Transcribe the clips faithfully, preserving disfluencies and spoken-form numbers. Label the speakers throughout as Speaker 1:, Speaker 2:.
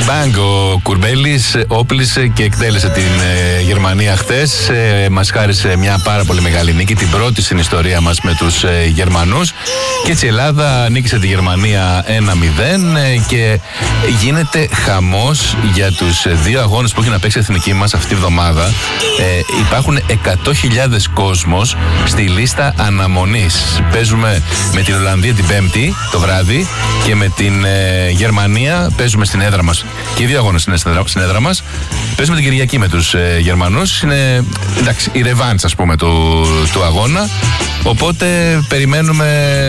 Speaker 1: Bang, ο Κουρμπέλης όπλησε και εκτέλεσε την ε, Γερμανία χθες. Ε, μας χάρισε μια πάρα πολύ μεγάλη νίκη, την πρώτη στην ιστορία μας με τους ε, Γερμανούς. Και έτσι η Ελλάδα νίκησε τη Γερμανία ένα μηδέν ε, και γίνεται χαμός για τους ε, δύο αγώνες που έχει να παίξει η εθνική μας αυτή τη βδομάδα. Ε, υπάρχουν εκατό χιλιάδες κόσμος στη λίστα αναμονής. Παίζουμε με την Ολλανδία την Πέμπτη το βράδυ και με την ε, Γερμανία παίζουμε στην έδρα μας. Και οι δύο αγώνες είναι στην έδρα μας. Παίζουμε την Κυριακή με τους ε, Γερμανούς. Είναι εντάξει, η ρεβάνς, ας πούμε, του, του αγώνα. Οπότε περιμένουμε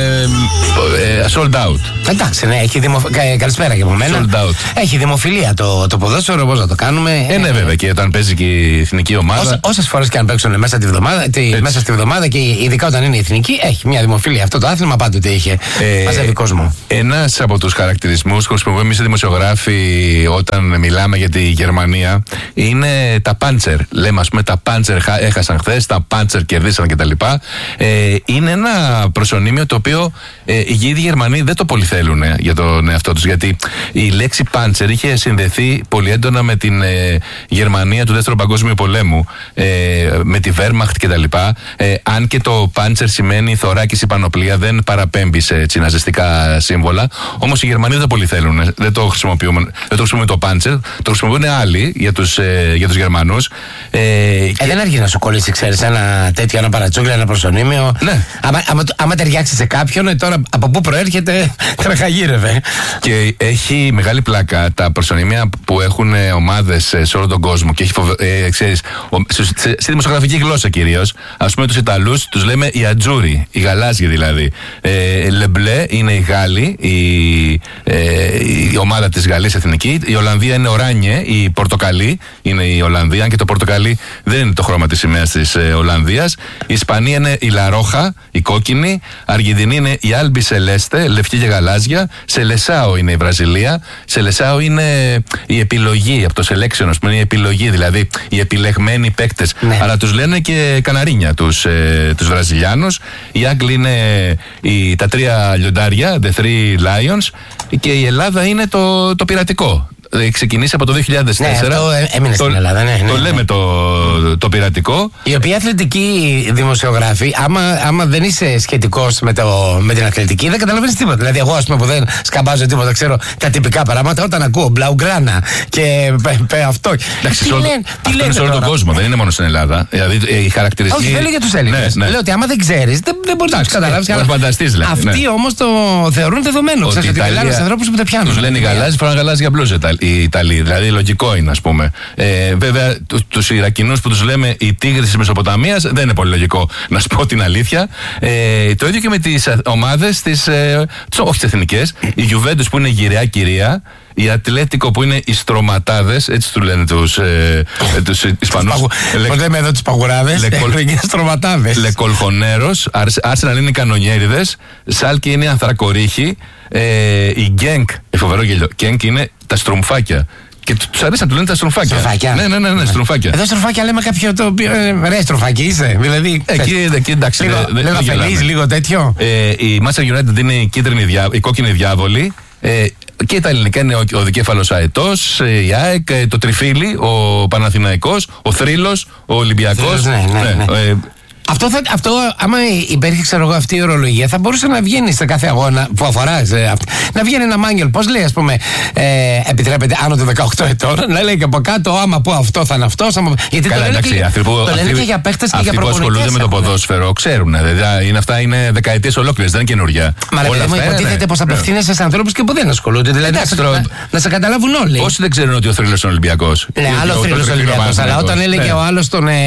Speaker 1: ε, sold out.
Speaker 2: Εντάξει, ναι, έχει δημο... καλησπέρα και από μένα.
Speaker 1: Sold out.
Speaker 2: Έχει δημοφιλία το, το ποδόσφαιρο, πώς να το κάνουμε.
Speaker 1: Ε, ναι, βέβαια, και όταν παίζει και η εθνική ομάδα.
Speaker 2: Όσε, όσες φορές και αν παίξουν μέσα, τη βδομάδα, τη, μέσα στη βδομάδα και ειδικά όταν είναι η εθνική, έχει μια δημοφιλία. Αυτό το άθλημα πάντοτε είχε. Ε, μαζεύει κόσμο.
Speaker 1: Ένας από τους χαρακτηρισμούς που χρησιμοποιούμε εμείς οι δημοσιογράφοι όταν μιλάμε για τη Γερμανία είναι τα πάντσερ. Λέμε, ας πούμε, τα πάντσερ έχασαν χθες, τα πάντσερ κερδίσαν κτλ. Ε, είναι ένα προσωνύμιο το οποίο ε, οι ίδιοι Γερμανοί δεν το πολύ θέλουν ε, για τον εαυτό τους. Γιατί η λέξη πάντσερ είχε συνδεθεί πολύ έντονα με την ε, Γερμανία του Δεύτερου Παγκόσμιου Πολέμου, ε, με τη Wehrmacht κτλ. Ε, αν και το πάντσερ σημαίνει θωράκιση πανοπλία, δεν παραπέμπει σε έτσι, ναζιστικά σύμβολα. Όμως οι Γερμανοί δεν το πολύ θέλουν. Δεν το χρησιμοποιούμε, δεν το χρησιμοποιούμε το πάντσερ. Το χρησιμοποιούν άλλοι για τους, ε, για τους Γερμανούς. Ε,
Speaker 2: ε, και... Δεν αργεί να σου κολλήσει, ξέρεις, ένα τέτοιο, ένα παρατσούκλι, ένα προσωνύμιο.
Speaker 1: Ναι.
Speaker 2: Άμα, άμα, άμα ταιριάξει σε κάποιον, ε, τώρα από πού προέρχεται, τραχαγύρευε.
Speaker 1: Και έχει μεγάλη πλάκα τα προσωνύμια που έχουν ομάδες σε όλο τον κόσμο. Και έχει φοβε... ε, ξέρεις, ο... στη δημοσιογραφική γλώσσα κυρίως, ας πούμε τους Ιταλούς τους λέμε οι ατζούρι, οι γαλάζιοι δηλαδή. Ε, Λεμπλέ είναι οι Γάλλοι, η, ε, η ομάδα της Γαλλίας εθνική. Η Ολλανδία είναι οράνιε, η Πορτοκαλί είναι η Ολλανδία, αν και το Πορτοκαλί δεν είναι το χρώμα της σημαίας της ε, Ολλανδίας. Η Ισπανία είναι η Λαρόχα, η κόκκινη. Αργεντινή είναι η Άλμπι Σελέστε, λευκή και γαλάζια. Σελεσάο είναι η Βραζιλία. Σελεσάο είναι η επιλογή από το selection, ας πούμε, η επιλογή, δηλαδή οι επιλεγμένοι παίκτες. Ναι. Αλλά τους λένε και καναρίνια τους, ε, τους Βραζιλιάνους. Οι Άγγλοι είναι οι, τα τρία λιοντάρια, the three lions. Και η Ελλάδα είναι το, το πειρατικό. Ξεκινήσει από το δύο χιλιάδες τέσσερα.
Speaker 2: Ναι, αυτό έμεινε
Speaker 1: το,
Speaker 2: στην Ελλάδα, ναι, ναι,
Speaker 1: το
Speaker 2: ναι.
Speaker 1: λέμε το, το πειρατικό.
Speaker 2: Οι οποίοι αθλητικοί δημοσιογράφοι, άμα, άμα δεν είσαι σχετικός με, με την αθλητική, δεν καταλαβαίνεις τίποτα. Δηλαδή, εγώ, ας πούμε, που δεν σκαμπάζω τίποτα, ξέρω τα τυπικά πράγματα, όταν ακούω Μπλαουγκράνα και πε, πε, αυτό.
Speaker 1: Εντάξει, τι λένε, τι λένε σε όλο τον κόσμο, δεν είναι μόνο στην Ελλάδα. Δηλαδή, οι χαρακτηριστικοί.
Speaker 2: Όχι, δεν λέει για τους Έλληνες. Ναι, ναι. Λέω ότι άμα δεν ξέρεις, δεν, δεν μπορείς να τους καταλάβεις.
Speaker 1: Αλλά φανταστείς, δηλαδή.
Speaker 2: Αυτοί όμως το θεωρούν δεδομένο. Ξέρεις ότι μιλάνε σε ανθρώπους που δεν πιάνουν.
Speaker 1: Τους λένε οι γαλάζιοι, φοράνε γαλάζια μπλούζα οι Ιταλοί. Δηλαδή, λογικό είναι, ας πούμε. Ε, βέβαια, τους Ιρακινούς που τους λέμε οι τίγρες της Μεσοποταμίας, δεν είναι πολύ λογικό, να σου πω την αλήθεια. Ε, το ίδιο και με τις ομάδες, τις, ε, όχι τις εθνικές. Η Γιουβέντους που είναι γυραιά κυρία. Η Ατλέτικο που είναι οι στρωματάδες, έτσι του λένε τους, ε, τους Ισπανούς.
Speaker 2: Πώς λέμε εδώ τους παγουράδες, είναι στρωματάδες.
Speaker 1: Λεκολχονέρος, Άρσεναλ είναι οι κανονιέριδες, Σάλκι είναι οι ανθρακορίχοι, ε, η Γκένκ, φοβερό γέλιο, Γκένκ είναι τα στρουμφάκια. Και τους αρέσει να του λένε τα στρουμφάκια.
Speaker 2: Στρουμφάκια.
Speaker 1: Ναι, ναι, ναι, ναι, στρουμφάκια.
Speaker 2: Εδώ στρουμφάκια λέμε κάποιο το οποίο. Ε, ρε, στρουμφάκι είσαι. Δηλαδή.
Speaker 1: Εκεί, εκεί εντάξει.
Speaker 2: Λίγο,
Speaker 1: δε,
Speaker 2: λίγο αφελής, λίγο τέτοιο.
Speaker 1: Ε, η Manchester United είναι η, κίτρινη, η κόκκινη διάβολη. Ε, και τα ελληνικά είναι ο, ο δικέφαλος Αετός, η ΑΕΚ, το Τριφύλι, ο Παναθηναϊκός, ο Θρύλος, ο Ολυμπιακός.
Speaker 2: Ναι, ναι, ναι.
Speaker 1: ναι. Ε,
Speaker 2: Αυτό, θα, αυτό, άμα υπήρχε, ξέρω εγώ, αυτή η ορολογία, θα μπορούσε να βγαίνει σε κάθε αγώνα που αφορά. Ε, να βγαίνει ένα μάγγελ. Πώς λέει, ας πούμε, ε, επιτρέπεται άνω των δεκαοκτώ ετών, να λέει και από κάτω, άμα πω αυτό θα είναι αυτό. Γιατί
Speaker 1: καλά,
Speaker 2: το λένε,
Speaker 1: εντάξει,
Speaker 2: και,
Speaker 1: αυτοί που,
Speaker 2: το λένε αυτοί, και για παίχτες και για προπονητές. Αυτοί που ασχολούνται
Speaker 1: με το ποδόσφαιρο ξέρουν. Δηλαδή, είναι, αυτά είναι δεκαετίες ολόκληρες, δεν είναι καινούργια.
Speaker 2: Μα ρε, μου υποτίθεται πως απευθύνεσαι σε ανθρώπους και που δεν ασχολούνται. Δηλαδή, να σε καταλάβουν όλοι.
Speaker 1: Όσοι δεν ξέρουν ότι ο Θρύλος είναι Ολυμπιακός.
Speaker 2: Ναι, άλλο Θρύλος Ολυμπιακός. Αλλά όταν έλεγε ο άλλος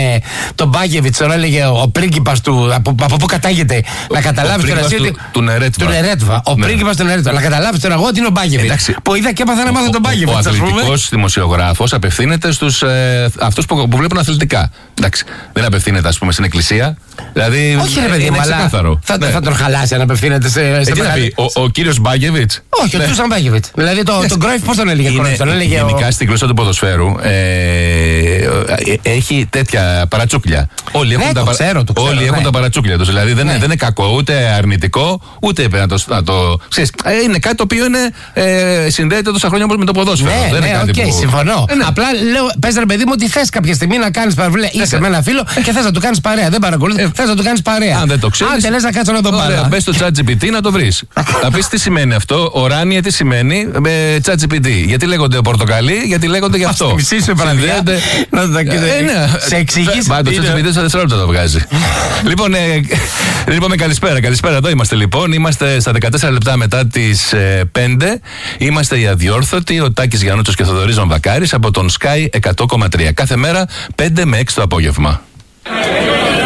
Speaker 2: τον Μπάγεβιτς, τώρα έλεγε ο πρίγκιπας του. Από, από πού κατάγεται, να καταλάβει τώρα εσύ.
Speaker 1: Του, του Νερέτβα.
Speaker 2: Του Νερέτβα. Ο ναι. πρίγκιπας του Νερέτβα. Να καταλάβει τώρα εγώ ότι είναι ο Μπάγεβιτς. Που είδα και έπαθα να μάθω τον Μπάγεβιτς.
Speaker 1: Ο αθλητικός δημοσιογράφος απευθύνεται στους ε, αυτούς που, που βλέπουν αθλητικά. Εντάξει. Δεν απευθύνεται, ας πούμε, στην εκκλησία. Δηλαδή.
Speaker 2: Όχι, ρε παιδί μου, αλλά θα, ναι. θα τον χαλάσει αν απευθύνεται σε.
Speaker 1: Ε, τι να πει, ο, ο κύριος Μπάγεβιτς.
Speaker 2: Όχι, ναι. ο Τούσαν Μπάγεβιτς. Δηλαδή το, τον Κρόιφ πώς τον έλεγε.
Speaker 1: Γενικά στη γλώσσα του ποδοσφαίρου έχει τέτοια παρατσούκλια. Όλοι έχουν τα
Speaker 2: ξέρω, το ξέρω.
Speaker 1: Όλοι
Speaker 2: ναι.
Speaker 1: έχουν τα παρατσούκλια του. Δηλαδή δεν, ναι. είναι, δεν είναι κακό, ούτε αρνητικό, ούτε να το. Να το ξέρεις, είναι κάτι το οποίο είναι, ε, συνδέεται τόσα χρόνια όπως με το ποδόσφαιρο.
Speaker 2: Ναι,
Speaker 1: δεν
Speaker 2: ναι,
Speaker 1: είναι κάτι
Speaker 2: okay,
Speaker 1: που...
Speaker 2: συμφωνώ.
Speaker 1: Ε, ναι.
Speaker 2: Απλά λέω, πες ρε παιδί μου, ότι θες κάποια στιγμή να κάνεις παραβουλέ. Είσαι με ένα φίλο και θες να του κάνεις παρέα. Δεν παρακολουθεί, ε, θες να του κάνεις παρέα.
Speaker 1: Αν δεν το ξέρεις.
Speaker 2: Άντε, λες να κάτσω να τον πάρω.
Speaker 1: Μπες στο ChatGPT να το βρεις. Να πεις τι σημαίνει αυτό. Οράνια τι σημαίνει με ChatGPT. Γιατί λέγονται πορτοκαλί, γιατί λέγονται γι' αυτό.
Speaker 2: Μισή σου παραδείγμα. Να το σε εξηγήσει.
Speaker 1: Μα το ChatGPT στα δευτερόλεπτα το βγάζει. Λοιπόν, λοιπόν, καλησπέρα. Καλησπέρα, εδώ είμαστε λοιπόν. Είμαστε στα δεκατέσσερα λεπτά μετά τις πέντε. Είμαστε οι Αδιόρθωτοι, ο Τάκης Γιαννούτσος και ο Θοδωρής Βακάρης από τον Sky εκατό κόμμα τρία. Κάθε μέρα πέντε με έξι το απόγευμα.